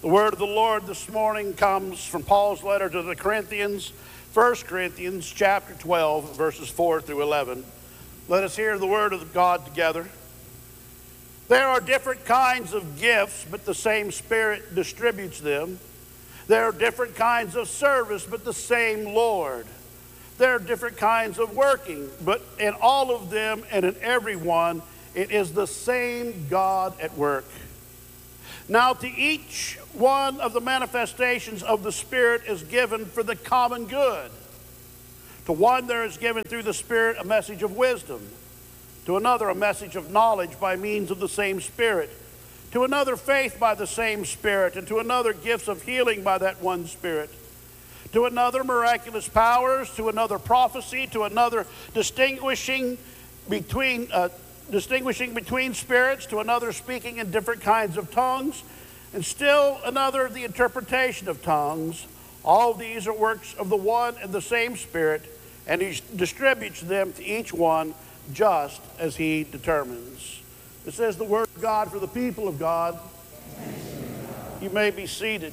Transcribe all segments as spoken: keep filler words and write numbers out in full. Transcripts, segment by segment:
The word of the Lord this morning comes from Paul's letter to the Corinthians, First Corinthians chapter twelve, verses four through eleven. Let us hear the word of God together. There are different kinds of gifts, but the same Spirit distributes them. There are different kinds of service, but the same Lord. There are different kinds of working, but in all of them and in every one, it is the same God at work. Now to each one of the manifestations of the Spirit is given for the common good. To one there is given through the Spirit a message of wisdom. To another a message of knowledge by means of the same Spirit. To another faith by the same Spirit. And to another gifts of healing by that one Spirit. To another miraculous powers. To another prophecy. To another distinguishing between uh, distinguishing between spirits, to another speaking in different kinds of tongues, and still another the interpretation of tongues. All these are works of the one and the same Spirit, and he distributes them to each one just as he determines. This is the word of God for the people of God. You may be seated.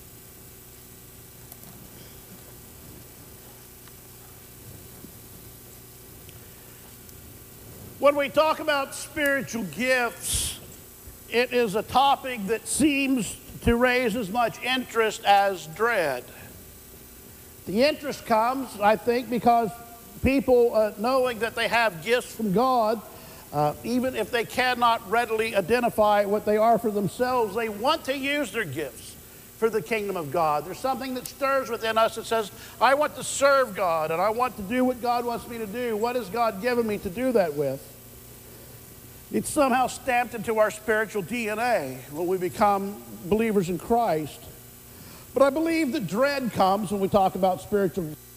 When we talk about spiritual gifts, it is a topic that seems to raise as much interest as dread. The interest comes, I think, because people, uh, knowing that they have gifts from God, uh, even if they cannot readily identify what they are for themselves, they want to use their gifts for the kingdom of God. There's something that stirs within us that says, I want to serve God and I want to do what God wants me to do. What has God given me to do that with? It's somehow stamped into our spiritual D N A when we become believers in Christ. But I believe that dread comes when we talk about spiritual